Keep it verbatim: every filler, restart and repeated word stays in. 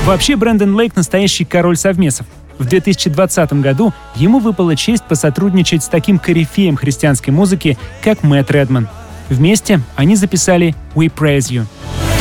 Вообще, Брэндон Лейк — настоящий король совмесов. В две тысячи двадцатом году ему выпала честь посотрудничать с таким корифеем христианской музыки, как Мэтт Редман. Вместе они записали «We Praise You».